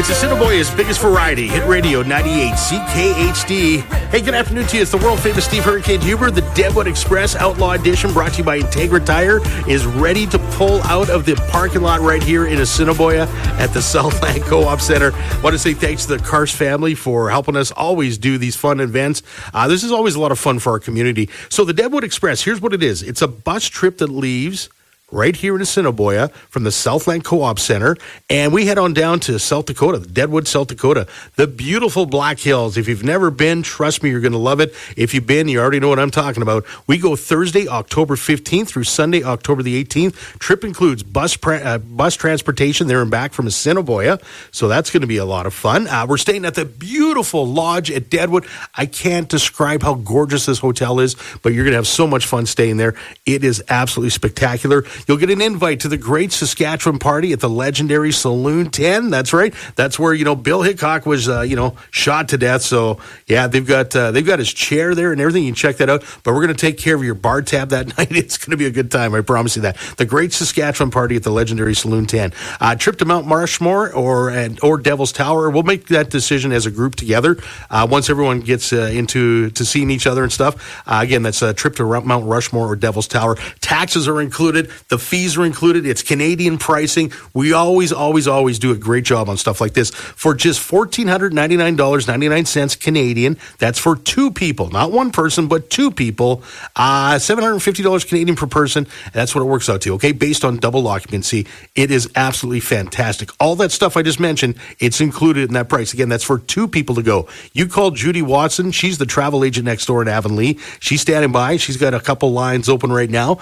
It's Assiniboia's biggest variety. Hit Radio 98 CKHD. Hey, good afternoon to you. It's the world-famous Steve Hurricane Huber. The Deadwood Express Outlaw Edition, brought to you by Integra Tire, is ready to pull out of the parking lot right here in Assiniboia at the Southland Co-op Center. I want to say thanks to the Cars family for helping us always do these fun events. This is always a lot of fun for our community. So the Deadwood Express, here's what it is. It's a bus trip that leaves right here in Assiniboia from the Southland Co-op Center, and we head on down to South Dakota, Deadwood, South Dakota, the beautiful Black Hills. If you've never been, trust me, you're going to love it. If you've been, you already know what I'm talking about. We go Thursday, October 15th through Sunday, October the 18th. Trip includes bus transportation there and back from Assiniboia, so that's going to be a lot of fun. We're staying at the beautiful lodge at Deadwood. I can't describe how gorgeous this hotel is, but you're going to have so much fun staying there. It is absolutely spectacular. You'll get an invite to the Great Saskatchewan Party at the legendary Saloon 10. That's right. That's where, Bill Hickok was, shot to death. So, yeah, they've got his chair there and everything. You can check that out. But we're going to take care of your bar tab that night. It's going to be a good time. I promise you that. The Great Saskatchewan Party at the legendary Saloon 10. Trip to Mount Rushmore or Devil's Tower. We'll make that decision as a group together once everyone gets into seeing each other and stuff. Again, that's a trip to Mount Rushmore or Devil's Tower. Taxes are included. The fees are included. It's Canadian pricing. We always do a great job on stuff like this. For just $1,499.99 Canadian, that's for two people, not one person, but two people, $750 Canadian per person. That's what it works out to, okay? Based on double occupancy. It is absolutely fantastic. All that stuff I just mentioned, it's included in that price. Again, that's for two people to go. You call Judy Watson. She's the travel agent next door in Avonlea. She's standing by. She's got a couple lines open right now.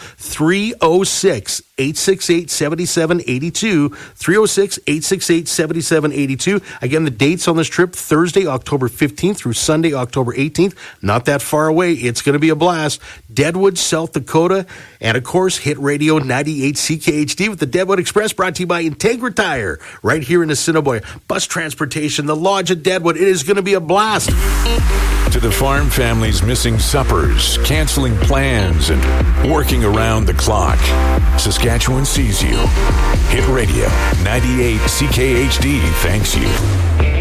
306-868-7782, 306-868-7782. Again, the dates on this trip, Thursday, October 15th through Sunday, October 18th. Not that far away. It's going to be a blast. Deadwood, South Dakota, and of course, Hit Radio 98 CKHD with the Deadwood Express, brought to you by Integra Tire, right here in Assiniboia. Bus transportation, the lodge at Deadwood. It is going to be a blast. To the farm families missing suppers, canceling plans, and working around the clock, Saskatchewan sees you. Hit Radio 98 CKHD thanks you.